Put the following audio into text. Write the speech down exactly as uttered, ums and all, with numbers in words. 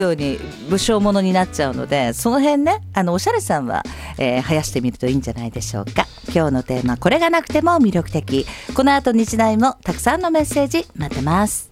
ように武将ものになっちゃうので、その辺ね、あのおしゃれさんは、えー、生やしてみるといいんじゃないでしょうか。今日のテーマ、これがなくても魅力的。この後日大もたくさんのメッセージ待ってます。